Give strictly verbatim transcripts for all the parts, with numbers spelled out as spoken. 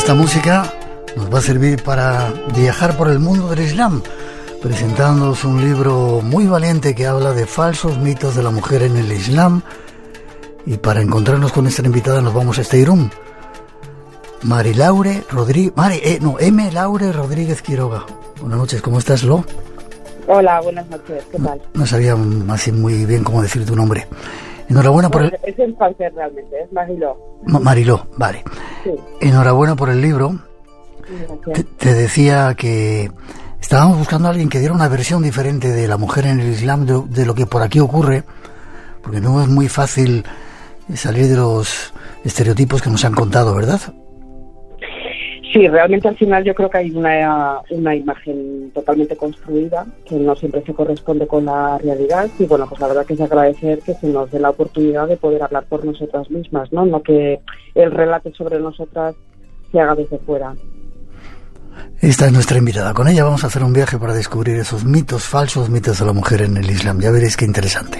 esta música nos va a servir para viajar por el mundo del Islam, presentándonos un libro muy valiente que habla de falsos mitos de la mujer en el Islam. Y para encontrarnos con nuestra invitada nos vamos a este Irún. Mari Laure Rodríguez, Mari, eh, no, M. Laure Rodríguez Quiroga. Buenas noches, ¿cómo estás, Lo? Hola, buenas noches, ¿qué tal? No, no sabía así muy bien cómo decir tu nombre. Enhorabuena por bueno, el... Es en francés realmente, es Mariló. Mariló, vale. Sí. Enhorabuena por el libro. Te, Gracias. te decía que estábamos buscando a alguien que diera una versión diferente de la mujer en el Islam, de, de lo que por aquí ocurre, porque no es muy fácil salir de los estereotipos que nos han contado, ¿verdad? Sí, realmente al final yo creo que hay una, una imagen totalmente construida que no siempre se corresponde con la realidad y bueno, pues la verdad que es agradecer que se nos dé la oportunidad de poder hablar por nosotras mismas, ¿no? No que el relato sobre nosotras se haga desde fuera. Esta es nuestra invitada. Con ella vamos a hacer un viaje para descubrir esos mitos, falsos mitos de la mujer en el Islam. Ya veréis qué interesante.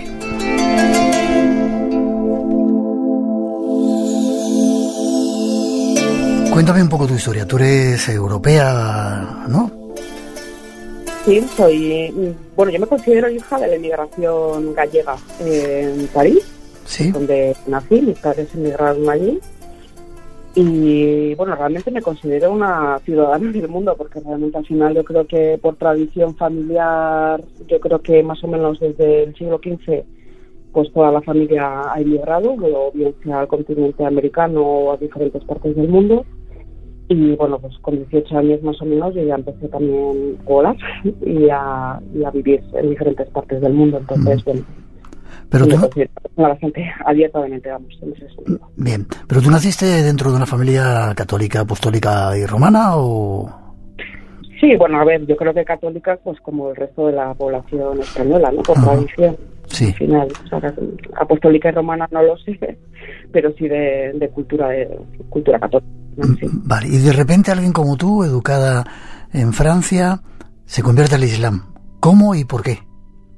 Cuéntame un poco tu historia. Tú eres europea, ¿no? Sí, soy... Bueno, yo me considero hija de la inmigración gallega en París, Sí. donde nací, mis padres emigraron allí. Y bueno, realmente me considero una ciudadana del mundo, porque realmente al final yo creo que por tradición familiar, yo creo que más o menos desde el siglo quince, pues toda la familia ha emigrado, o bien sea al continente americano o a diferentes partes del mundo. Y bueno, pues con dieciocho años más o menos yo ya empecé también a volar y a, y a vivir en diferentes partes del mundo. Entonces, mm. bueno, pero tú no... una bastante abiertamente, vamos, en ese sentido. Bien, pero tú naciste dentro de una familia católica, apostólica y romana, ¿o...? Sí, bueno, a ver, yo creo que católicas, pues como el resto de la población española, ¿no? Por Ajá. tradición. Sí. Al final, o sea, apostólica y romana no lo sé, pero sí de, de cultura de cultura católica, ¿no? Sí. Vale, y de repente alguien como tú, educada en Francia, se convierte al Islam. ¿Cómo y por qué?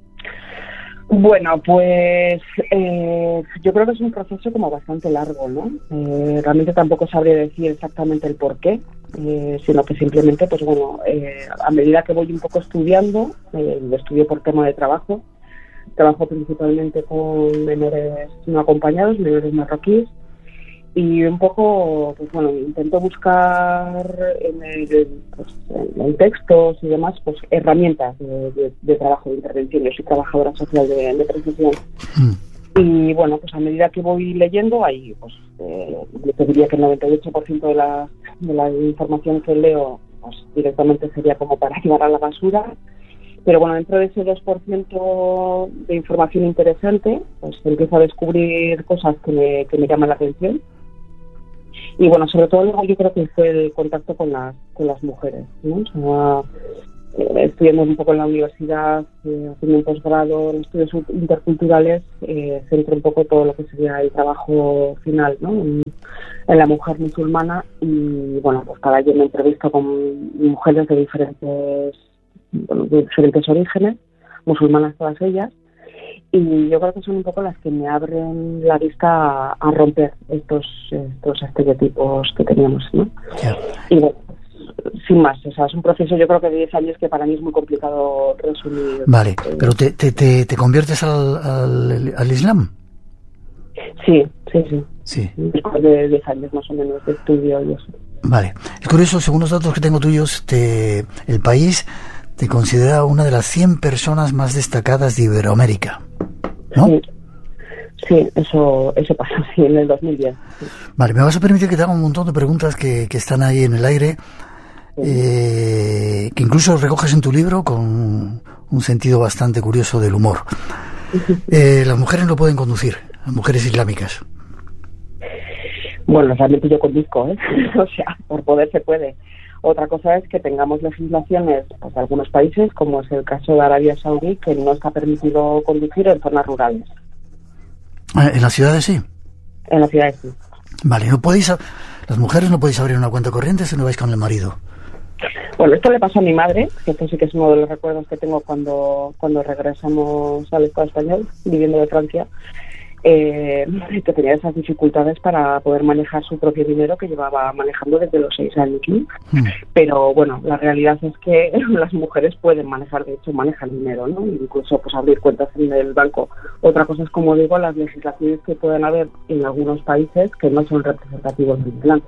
Bueno, pues eh, yo creo que es un proceso como bastante largo, ¿no? Eh, realmente tampoco sabría decir exactamente el por qué, eh, sino que simplemente, pues bueno, eh, a medida que voy un poco estudiando, eh, lo estudio por tema de trabajo, trabajo principalmente con menores no acompañados, menores marroquíes, y un poco, pues bueno, intento buscar en, el, pues, en textos y demás, pues herramientas de, de, de trabajo, de intervención. Yo soy trabajadora social de, de profesión. Mm. Y bueno, pues a medida que voy leyendo, ahí pues eh, yo te diría que el noventa y ocho por ciento de la, de la información que leo pues directamente sería como para llevar a la basura. Pero bueno, dentro de ese dos por ciento de información interesante, pues empiezo a descubrir cosas que me, que me llaman la atención. Y bueno, sobre todo luego yo creo que fue el contacto con las con las mujeres, ¿no? O sea, eh, estudiando un poco en la universidad, eh, haciendo un posgrado en estudios interculturales, eh, centro un poco todo lo que sería el trabajo final, ¿no? En, en la mujer musulmana. Y bueno, pues cada año me entrevisto con mujeres de diferentes, bueno, de diferentes orígenes, musulmanas todas ellas. Y yo creo que son un poco las que me abren la vista a, a romper estos estos estereotipos que teníamos, ¿no? Yeah. Y bueno, sin más, o sea, es un proceso yo creo que de diez años que para mí es muy complicado resumir. Vale, pero ¿te, te, te, te conviertes al, al, al Islam? Sí, sí, sí. Sí. Después de diez años más o menos de estudio y eso. Vale. Es curioso, según los datos que tengo tuyos, te, el país te considera una de las cien personas más destacadas de Iberoamérica, ¿no? Sí, sí, eso eso pasó sí, en el dos mil diez. Sí. Vale, me vas a permitir que te haga un montón de preguntas que, que están ahí en el aire, sí. eh, que incluso recoges en tu libro con un sentido bastante curioso del humor. Eh, las mujeres no pueden conducir, las mujeres islámicas. Bueno, realmente yo conduzco, ¿eh? O sea, por poder se puede. Otra cosa es que tengamos legislaciones pues, de algunos países, como es el caso de Arabia Saudí, que no está permitido conducir en zonas rurales. ¿En las ciudades sí? En las ciudades sí. Vale, no podéis, las mujeres no podéis abrir una cuenta corriente si no vais con el marido. Bueno, esto le pasó a mi madre, que esto sí que es uno de los recuerdos que tengo cuando, cuando regresamos al Estado español, viviendo de Francia. eh, que tenía esas dificultades para poder manejar su propio dinero que llevaba manejando desde los seis años, ¿no? Mm. Pero bueno, la realidad es que las mujeres pueden manejar, de hecho manejan dinero, ¿no? Incluso pues abrir cuentas en el banco. Otra cosa es, como digo, las legislaciones que pueden haber en algunos países que no son representativos del Islam.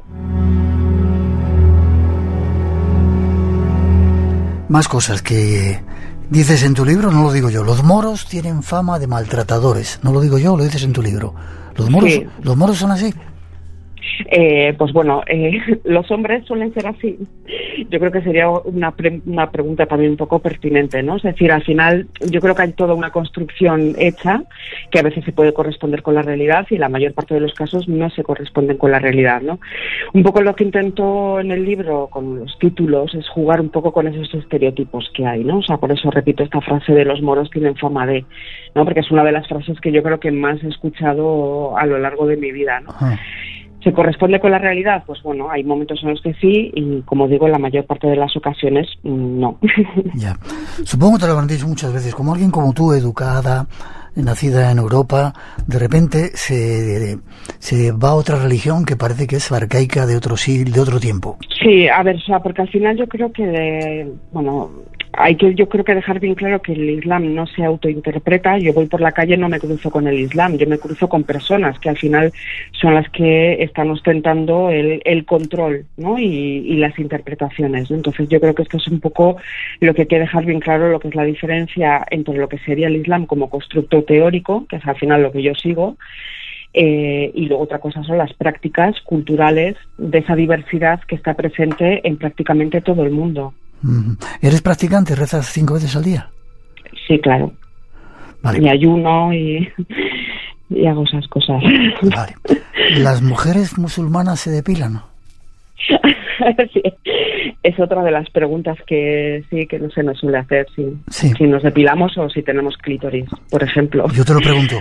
Más cosas que dices en tu libro, no lo digo yo. Los moros tienen fama de maltratadores. No lo digo yo, lo dices en tu libro. ¿Los moros, sí. ¿los moros son así? Eh, pues bueno, eh, los hombres suelen ser así. Yo creo que sería una, pre- una pregunta también un poco pertinente, ¿no? Es decir, al final yo creo que hay toda una construcción hecha que a veces se puede corresponder con la realidad y la mayor parte de los casos no se corresponden con la realidad, ¿no? Un poco lo que intento en el libro con los títulos es jugar un poco con esos estereotipos que hay, ¿no? O sea, por eso repito esta frase de los moros tienen fama de, ¿no? Porque es una de las frases que yo creo que más he escuchado a lo largo de mi vida, ¿no? Ajá. ¿Se corresponde con la realidad? Pues bueno, hay momentos en los que sí y, como digo, la mayor parte de las ocasiones no. Ya. Supongo que te lo habrán dicho muchas veces, como alguien como tú, educada, nacida en Europa, de repente se, se va a otra religión que parece que es arcaica de otro siglo, de otro tiempo. Sí, a ver, o sea, porque al final yo creo que, bueno, hay que yo creo que dejar bien claro que el Islam no se autointerpreta. Yo voy por la calle, no me cruzo con el Islam, yo me cruzo con personas que al final son las que están ostentando el, el control, ¿no? y, y las interpretaciones, ¿no? Entonces yo creo que esto es un poco lo que hay que dejar bien claro, lo que es la diferencia entre lo que sería el Islam como constructo teórico, que es al final lo que yo sigo, Eh, y luego otra cosa son las prácticas culturales de esa diversidad que está presente en prácticamente todo el mundo. ¿Eres practicante? ¿Rezas cinco veces al día? Sí, claro. Vale. Y ayuno y, y hago esas cosas. Vale. ¿Las mujeres musulmanas se depilan? Sí. Es otra de las preguntas que sí que no se nos suele hacer, sí. Sí. Si nos depilamos o si tenemos clítoris, por ejemplo. Yo te lo pregunto.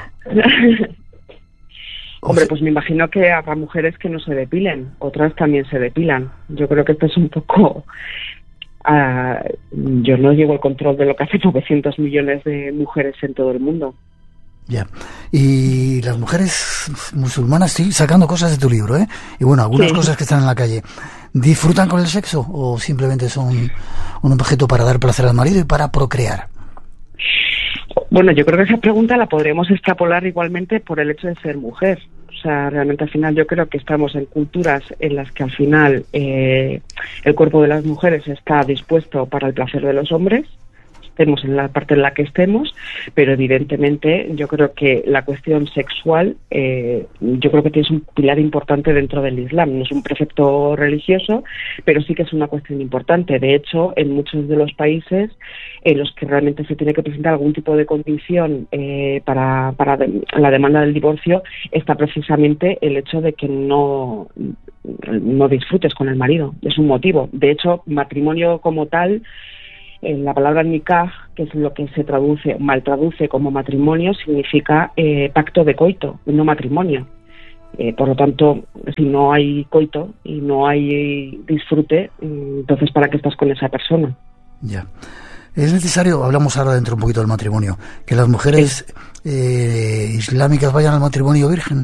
Hombre, pues me imagino que habrá mujeres que no se depilen, otras también se depilan. Yo creo que esto es un poco... Uh, yo no llevo el control de lo que hacen novecientos millones de mujeres en todo el mundo. Ya. Y las mujeres musulmanas, sí, sacando cosas de tu libro, ¿eh? Y bueno, algunas sí. cosas que están en la calle. ¿Disfrutan con el sexo o simplemente son un objeto para dar placer al marido y para procrear? Bueno, yo creo que esa pregunta la podríamos extrapolar igualmente por el hecho de ser mujer. O sea, realmente al final yo creo que estamos en culturas en las que al final eh, el cuerpo de las mujeres está dispuesto para el placer de los hombres, estemos en la parte en la que estemos, pero evidentemente yo creo que la cuestión sexual, eh, yo creo que tiene un pilar importante dentro del Islam. No es un precepto religioso, pero sí que es una cuestión importante. De hecho, en muchos de los países en los que realmente se tiene que presentar algún tipo de condición eh, para, para de, la demanda del divorcio, está precisamente el hecho de que no, no disfrutes con el marido. Es un motivo. De hecho, matrimonio como tal, Eh, la palabra nikah, que es lo que se traduce, mal traduce como matrimonio, significa eh, pacto de coito, no matrimonio. Eh, por lo tanto, si no hay coito y no hay disfrute, entonces ¿para qué estás con esa persona? Ya. Es necesario, hablamos ahora dentro un poquito del matrimonio, que las mujeres sí. eh, islámicas vayan al matrimonio virgen.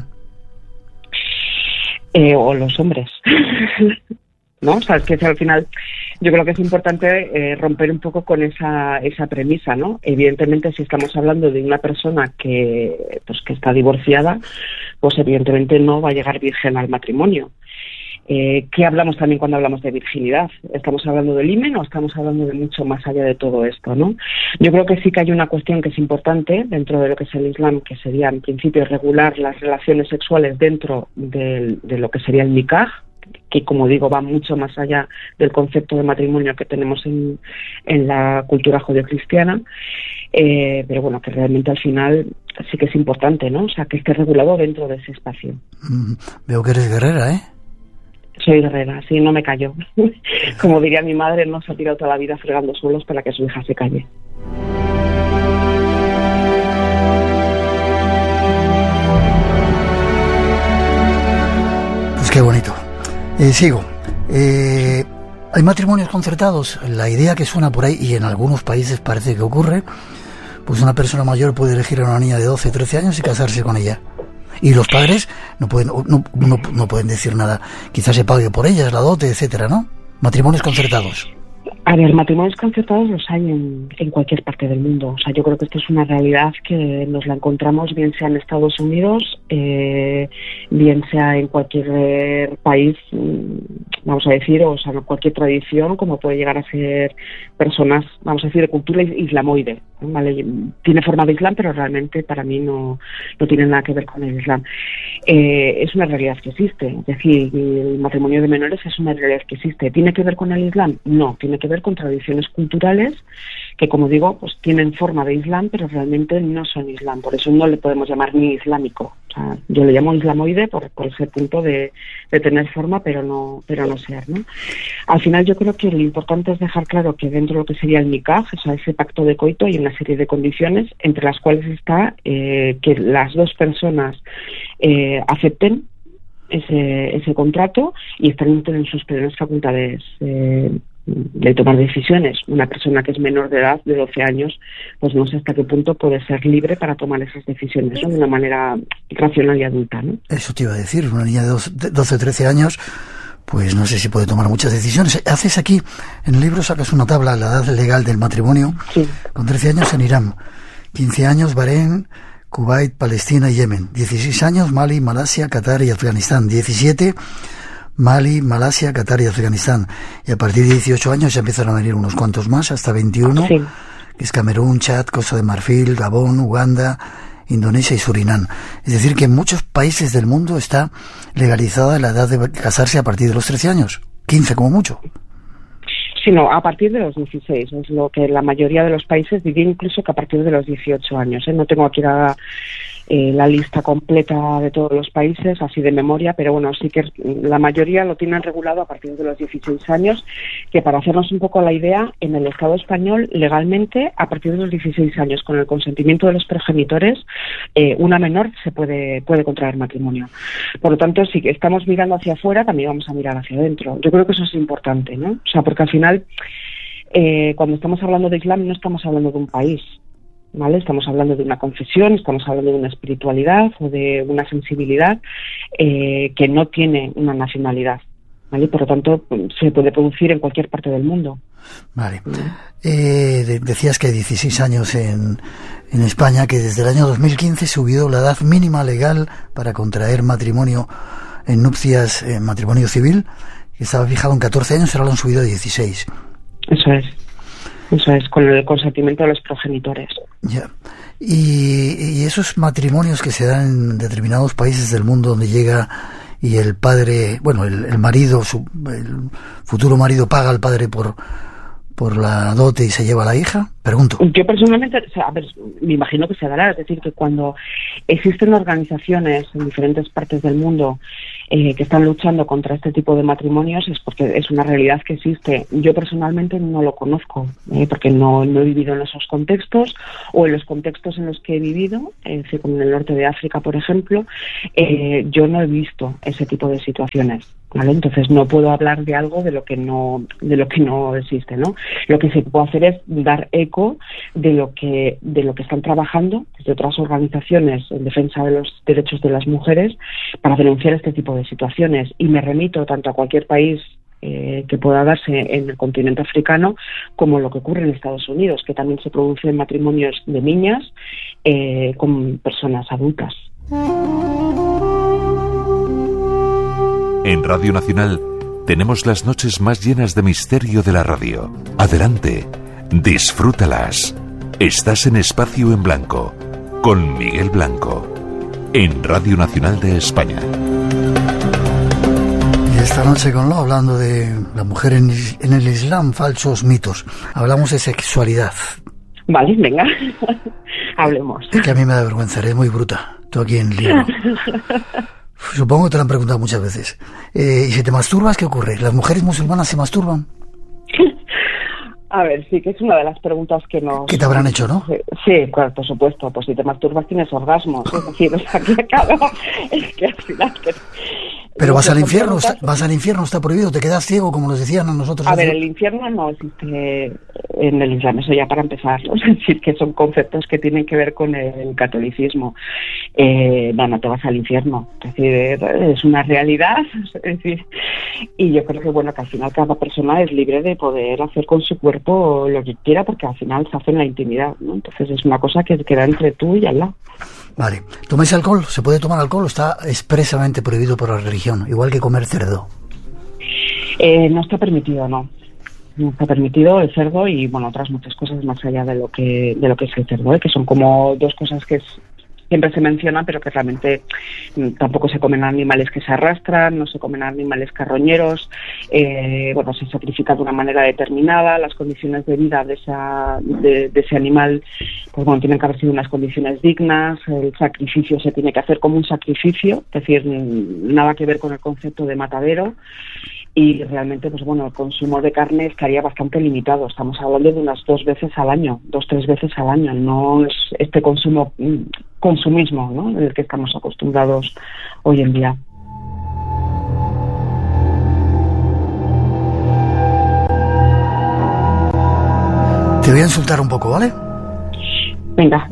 Eh, o los hombres. ¿No? O sea, es que al final yo creo que es importante eh, romper un poco con esa esa premisa, ¿no? Evidentemente, si estamos hablando de una persona que pues que está divorciada, pues evidentemente no va a llegar virgen al matrimonio. Eh, ¿Qué hablamos también cuando hablamos de virginidad? ¿Estamos hablando del himen o estamos hablando de mucho más allá de todo esto, no? Yo creo que sí que hay una cuestión que es importante dentro de lo que es el Islam, que sería en principio regular las relaciones sexuales dentro de, de lo que sería el nikah, que, como digo, va mucho más allá del concepto de matrimonio que tenemos en, en la cultura judeocristiana, eh, pero bueno, que realmente al final sí que es importante, ¿no? O sea, que esté regulado dentro de ese espacio. Mm, veo que eres guerrera, ¿eh? Soy guerrera, sí, no me callo. Como diría mi madre, no se ha tirado toda la vida fregando suelos para que su hija se calle. Pues qué bonito. Eh, sigo. Eh, hay matrimonios concertados. La idea que suena por ahí, y en algunos países parece que ocurre, pues una persona mayor puede elegir a una niña de doce, trece años y casarse con ella. Y los padres no pueden no, no, no pueden decir nada. Quizás se pague por ellas, la dote, etcétera, ¿no? Matrimonios concertados. A ver, matrimonios concertados los hay en, en cualquier parte del mundo. O sea, yo creo que esto es una realidad que nos la encontramos bien sea en Estados Unidos, eh, bien sea en cualquier país, vamos a decir, o sea, en cualquier tradición, como puede llegar a ser personas, vamos a decir, de cultura islamoide, ¿vale? Tiene forma de islam, pero realmente para mí no, no tiene nada que ver con el islam. Eh, es una realidad que existe. Es decir, el matrimonio de menores es una realidad que existe. ¿Tiene que ver con el islam? No, tiene que ver con tradiciones culturales que, como digo, pues tienen forma de islam, pero realmente no son islam. Por eso no le podemos llamar ni islámico. O sea, yo le llamo islamoide por, por ese punto de, de tener forma, pero no, pero no ser, ¿no? Al final yo creo que lo importante es dejar claro que dentro de lo que sería el nikah, o sea, ese pacto de coito, hay una serie de condiciones entre las cuales está eh, que las dos personas eh, acepten ese, ese contrato y están en sus plenas facultades eh, de tomar decisiones. Una persona que es menor de edad, de doce años, pues no sé hasta qué punto puede ser libre para tomar esas decisiones, ¿no? De una manera racional y adulta, ¿no? Eso te iba a decir, una niña de doce o trece años, pues no sé si puede tomar muchas decisiones. Haces aquí, en el libro sacas una tabla, la edad legal del matrimonio, sí. Con trece años en Irán, quince años Bahrein, Kuwait, Palestina y Yemen, dieciséis años Mali, Malasia, Qatar y Afganistán, diecisiete Mali, Malasia, Qatar y Afganistán. Y a partir de dieciocho años ya empiezan a venir unos cuantos más, hasta veintiuno, sí. Que es Camerún, Chad, Costa de Marfil, Gabón, Uganda, Indonesia y Surinam. Es decir, que en muchos países del mundo está legalizada la edad de casarse a partir de los trece años, quince como mucho. Sí, no, a partir de los dieciséis, es lo que la mayoría de los países, diría incluso que a partir de los dieciocho años, ¿eh? No tengo aquí la, eh, la lista completa de todos los países, así de memoria, pero bueno, sí que la mayoría lo tienen regulado a partir de los dieciséis años, que para hacernos un poco la idea, en el Estado español, legalmente, a partir de los dieciséis años, con el consentimiento de los progenitores, eh, una menor se puede, puede contraer matrimonio. Por lo tanto, si estamos mirando hacia afuera, también vamos a mirar hacia adentro. Yo creo que eso es importante, ¿no? O sea, porque al final, Eh, cuando estamos hablando de Islam no estamos hablando de un país, ¿vale? Estamos hablando de una confesión, estamos hablando de una espiritualidad o de una sensibilidad eh, que no tiene una nacionalidad, ¿vale? Por lo tanto, se puede producir en cualquier parte del mundo. Vale. Eh, de, decías que dieciséis años en, en España, que desde el año dos mil quince subió la edad mínima legal para contraer matrimonio en nupcias, en matrimonio civil, que estaba fijado en catorce años, ahora lo han subido a dieciséis. Eso es, eso es, con el consentimiento de los progenitores. Ya. Y, y esos matrimonios que se dan en determinados países del mundo donde llega y el padre, bueno, el, el marido, su, el futuro marido paga al padre por por la dote y se lleva a la hija, pregunto. Yo personalmente, o sea, a ver, me imagino que se dará, es decir, que cuando existen organizaciones en diferentes partes del mundo eh, que están luchando contra este tipo de matrimonios es porque es una realidad que existe. Yo personalmente no lo conozco, eh, porque no, no he vivido en esos contextos o en los contextos en los que he vivido, eh, como en el norte de África, por ejemplo, eh, yo no he visto ese tipo de situaciones. ¿Vale? Entonces no puedo hablar de algo de lo que no de lo que no existe, ¿no? Lo que se puede hacer es dar eco de lo que de lo que están trabajando desde otras organizaciones en defensa de los derechos de las mujeres para denunciar este tipo de situaciones, y me remito tanto a cualquier país eh, que pueda darse en el continente africano como lo que ocurre en Estados Unidos, que también se producen matrimonios de niñas eh, con personas adultas. En Radio Nacional tenemos las noches más llenas de misterio de la radio. Adelante, disfrútalas. Estás en Espacio en Blanco, con Miguel Blanco, en Radio Nacional de España. Y esta noche con Lo, hablando de la mujer en, en el Islam, falsos mitos. Hablamos de sexualidad. Vale, venga, hablemos. Es que a mí me da vergüenza, eres muy bruta. Tú aquí en el libro. Supongo que te lo han preguntado muchas veces. Eh, ¿Y si te masturbas, qué ocurre? ¿Las mujeres musulmanas se masturban? A ver, sí, que es una de las preguntas que nos... ¿Qué te habrán hecho, no? Sí, claro, por supuesto. Pues si te masturbas tienes orgasmos. Es decir, o sea, que acaba... Es que al final... Que... Pero vas al infierno, preguntas... está, vas al infierno, está prohibido, te quedas ciego, como nos decían a nosotros. A ver, el infierno no existe, en el Islam, eso ya para empezar, ¿no? Es decir, que son conceptos que tienen que ver con el catolicismo. Eh, no, no te vas al infierno, es decir, es una realidad, es decir, y yo creo que bueno, que al final cada persona es libre de poder hacer con su cuerpo lo que quiera, porque al final se hace en la intimidad, ¿no? Entonces es una cosa que queda entre tú y Allah. Vale. ¿Tomáis alcohol? ¿Se puede tomar alcohol o está expresamente prohibido por la religión? Igual que comer cerdo. Eh, no está permitido, no. No está permitido el cerdo y, bueno, otras muchas cosas más allá de lo que de lo que es el cerdo, ¿eh? Que son como dos cosas que es, siempre se mencionan, pero que realmente m, tampoco se comen animales que se arrastran, no se comen animales carroñeros, eh, bueno, se sacrifica de una manera determinada, las condiciones de vida de, esa, de, de ese animal, pues bueno, tienen que haber sido unas condiciones dignas, el sacrificio se tiene que hacer como un sacrificio, es decir, nada que ver con el concepto de matadero. Y realmente, pues bueno, el consumo de carne estaría bastante limitado. Estamos hablando de unas dos veces al año, dos, tres veces al año. No es este consumo, consumismo, ¿no?, en el que estamos acostumbrados hoy en día. Te voy a insultar un poco, ¿vale? Venga.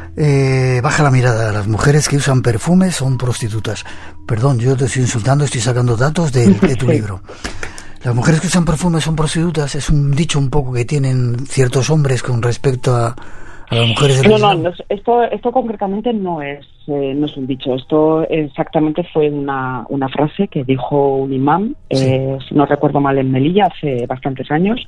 Eh, baja la mirada. Las mujeres que usan perfumes son prostitutas. Perdón, yo te estoy insultando, estoy sacando datos de, de tu sí. libro. Las mujeres que usan perfumes son prostitutas. Es un dicho un poco que tienen ciertos hombres con respecto a, a las mujeres del No, Islam. no, no, esto, esto concretamente no es, eh, no es un dicho. Esto exactamente fue una, una frase que dijo un imán, sí. eh, si no recuerdo mal, en Melilla hace bastantes años.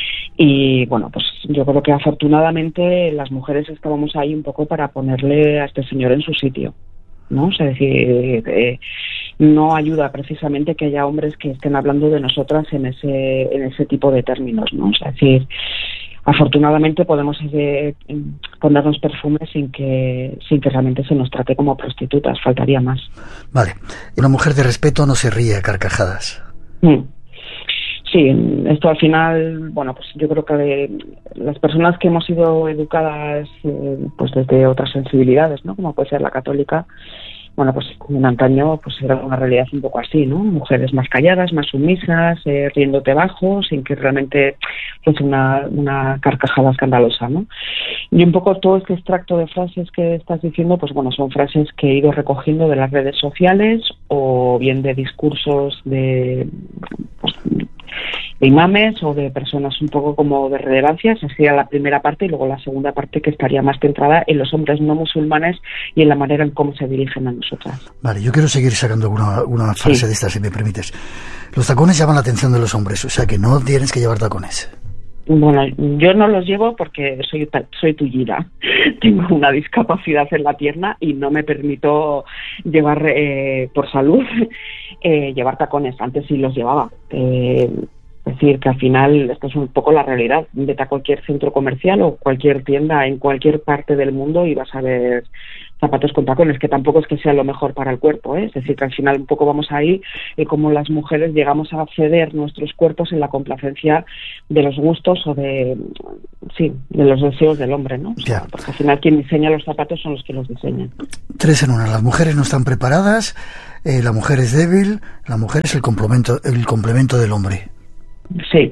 Y bueno, pues yo creo que afortunadamente las mujeres estábamos ahí un poco para ponerle a este señor en su sitio, ¿no? O sea, es decir, eh, no ayuda precisamente que haya hombres que estén hablando de nosotras en ese en ese tipo de términos, ¿no? O sea, es decir, afortunadamente podemos eh, ponernos perfumes sin que sin que realmente se nos trate como prostitutas, faltaría más. Vale, una mujer de respeto no se ríe a carcajadas. Mm. Sí, esto al final, bueno, pues yo creo que las personas que hemos sido educadas eh, pues desde otras sensibilidades, ¿no?, como puede ser la católica, bueno, pues en antaño pues era una realidad un poco así, ¿no? Mujeres más calladas, más sumisas, eh, riéndote bajo, sin que realmente fuese una, una carcajada escandalosa, ¿no? Y un poco todo este extracto de frases que estás diciendo, pues bueno, son frases que he ido recogiendo de las redes sociales o bien de discursos de, pues, de imames o de personas un poco como de relevancia. Esa sería la primera parte, y luego la segunda parte, que estaría más centrada en los hombres no musulmanes y en la manera en cómo se dirigen a nosotras. Vale, yo quiero seguir sacando una, una frase sí. de esta, si me permites. Los tacones llaman la atención de los hombres, o sea que no tienes que llevar tacones. Bueno, yo no los llevo porque soy soy tullida. Tengo una discapacidad en la pierna y no me permito llevar, eh, por salud, eh, llevar tacones. Antes sí los llevaba. Eh, Es decir, que al final esto es un poco la realidad. Vete a cualquier centro comercial o cualquier tienda en cualquier parte del mundo y vas a ver zapatos con tacones, que tampoco es que sea lo mejor para el cuerpo, ¿eh? Es decir, que al final un poco vamos ahí eh, como las mujeres llegamos a ceder nuestros cuerpos en la complacencia de los gustos o de, sí, de los deseos del hombre, ¿no? O sea, porque al final quien diseña los zapatos son los que los diseñan. Tres en una. Las mujeres no están preparadas, eh, la mujer es débil, la mujer es el complemento, el complemento del hombre. Sí.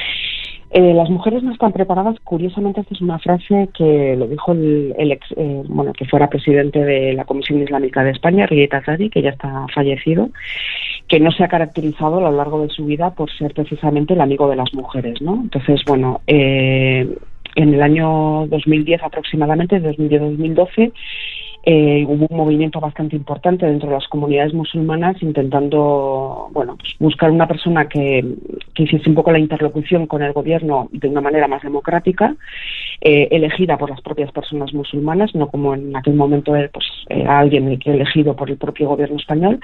Eh, las mujeres no están preparadas. Curiosamente, esta es una frase que lo dijo el, el ex, eh, bueno, que fuera presidente de la Comisión Islámica de España, Riyad Azadi, que ya está fallecido, que no se ha caracterizado a lo largo de su vida por ser precisamente el amigo de las mujeres, ¿no? Entonces, bueno, eh, en el año dos mil diez aproximadamente, dos mil diez a dos mil doce, Eh, hubo un movimiento bastante importante dentro de las comunidades musulmanas intentando, bueno, pues buscar una persona que, que hiciese un poco la interlocución con el gobierno de una manera más democrática, eh, elegida por las propias personas musulmanas, no como en aquel momento eh, pues era alguien que elegido por el propio gobierno español.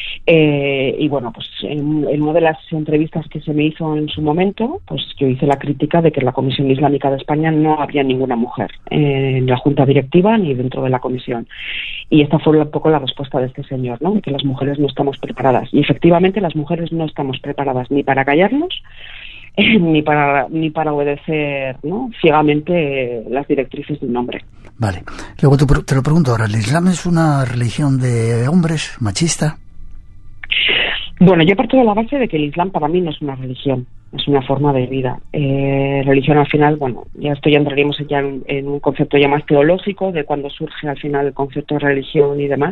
Eh, y bueno, pues en, en una de las entrevistas que se me hizo en su momento, pues yo hice la crítica de que en la Comisión Islámica de España no había ninguna mujer eh, en la junta directiva ni dentro de la comisión. Y esta fue un poco la respuesta de este señor, ¿no? Que las mujeres no estamos preparadas. Y efectivamente las mujeres no estamos preparadas ni para callarnos, eh, ni para ni para obedecer, ¿no?, ciegamente eh, las directrices de un hombre. Vale. Luego te, te lo pregunto ahora, ¿el Islam es una religión de hombres, machista? Bueno, yo parto de la base de que el Islam para mí no es una religión, es una forma de vida. Eh, religión al final, bueno, ya esto ya entraríamos ya en, en un concepto ya más teológico de cuando surge al final el concepto de religión y demás.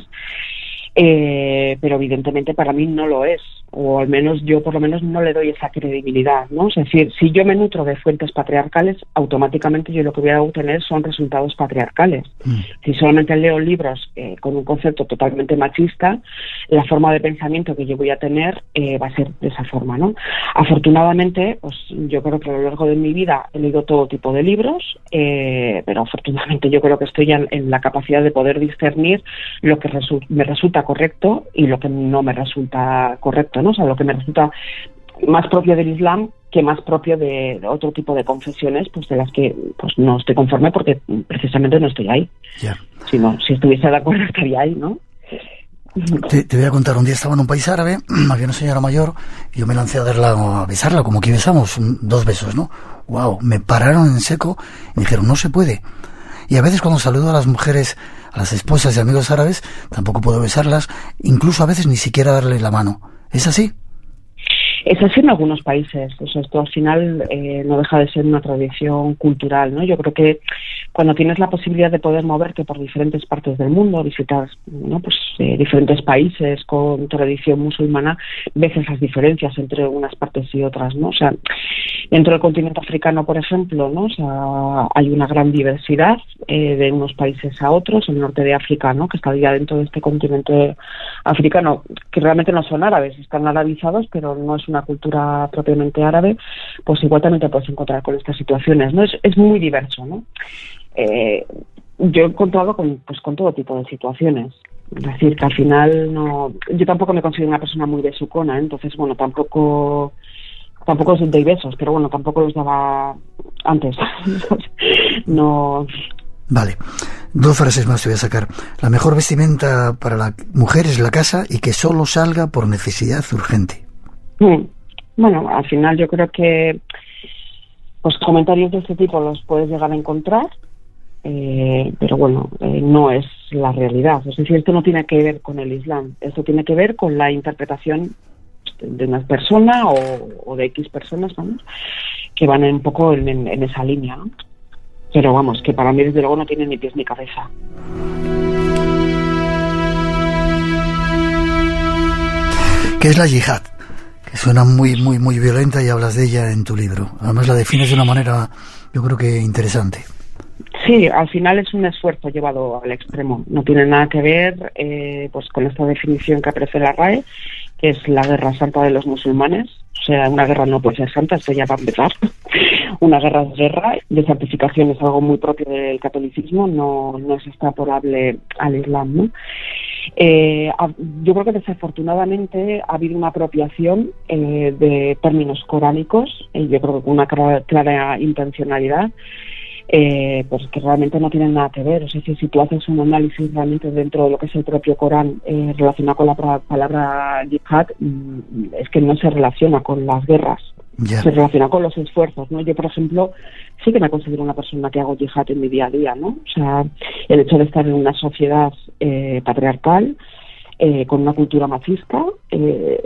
Eh, pero evidentemente para mí no lo es, o al menos yo por lo menos no le doy esa credibilidad, ¿no? Es decir, si yo me nutro de fuentes patriarcales, automáticamente yo lo que voy a obtener son resultados patriarcales. Mm. Si solamente leo libros eh, con un concepto totalmente machista, la forma de pensamiento que yo voy a tener eh, va a ser de esa forma, ¿no? Afortunadamente, pues yo creo que a lo largo de mi vida he leído todo tipo de libros, eh, pero afortunadamente yo creo que estoy en, en la capacidad de poder discernir lo que resu- me resulta correcto y lo que no me resulta correcto, ¿no? O sea, lo que me resulta más propio del Islam que más propio de, de otro tipo de confesiones, pues de las que pues no estoy conforme porque precisamente no estoy ahí. Yeah. Si no, si estuviese de acuerdo estaría ahí, ¿no? Te, te voy a contar, un día estaba en un país árabe, había una señora mayor y yo me lancé a darla, a besarla, como que besamos, dos besos, ¿no? Wow, me pararon en seco y me dijeron, no se puede. Y a veces cuando saludo a las mujeres, a las esposas de amigos árabes, tampoco puedo besarlas, incluso a veces ni siquiera darle la mano. ¿Es así? Es así en algunos países. O sea, esto al final eh, no deja de ser una tradición cultural, ¿no? Yo creo que cuando tienes la posibilidad de poder moverte por diferentes partes del mundo, visitar, ¿no? Pues eh, diferentes países con tradición musulmana, ves esas diferencias entre unas partes y otras, ¿no? O sea, dentro del continente africano, por ejemplo, ¿no? O sea, hay una gran diversidad eh, de unos países a otros. El norte de África, ¿no? Que está ya dentro de este continente africano, que realmente no son árabes, están arabizados, pero no es una cultura propiamente árabe, pues igual también te puedes encontrar con estas situaciones, ¿no? Es, es muy diverso, ¿no? Eh, yo he encontrado con, pues, con todo tipo de situaciones. Es decir, que al final no... Yo tampoco me considero una persona muy besucona, ¿eh? Entonces, bueno, tampoco... Tampoco os doy besos, pero bueno, tampoco los daba antes. No... Vale. Dos frases más te voy a sacar. La mejor vestimenta para la mujer es la casa y que solo salga por necesidad urgente. Bueno, al final yo creo que pues comentarios de este tipo los puedes llegar a encontrar, eh, pero bueno, eh, no es la realidad. Es decir, esto no tiene que ver con el Islam, esto tiene que ver con la interpretación de una persona o, o de X personas, vamos, que van un poco en, en, en esa línea, ¿no? Pero vamos, que para mí desde luego no tiene ni pies ni cabeza. ¿Qué es la yihad? Que suena muy, muy, muy violenta y hablas de ella en tu libro. Además la defines de una manera, yo creo que interesante. Sí, al final es un esfuerzo llevado al extremo. No tiene nada que ver eh, pues con esta definición que aparece en la R A E, que es la guerra santa de los musulmanes. O sea, una guerra no puede ser santa, esto ya va a empezar. Una guerra es guerra, desertificación es algo muy propio del catolicismo, no, no es extrapolable al Islam, ¿no? Eh, yo creo que desafortunadamente ha habido una apropiación eh, de términos coránicos, y yo creo que con una clara, clara intencionalidad, eh, pues que realmente no tienen nada que ver. Es decir, si tú haces un análisis realmente dentro de lo que es el propio Corán eh, relacionado con la pra- palabra yihad, es que no se relaciona con las guerras. Yeah. Se relaciona con los esfuerzos, ¿no? Yo, por ejemplo, sí que me considero una persona que hago yihad en mi día a día, ¿no? O sea, el hecho de estar en una sociedad eh, patriarcal, eh, con una cultura machista, eh,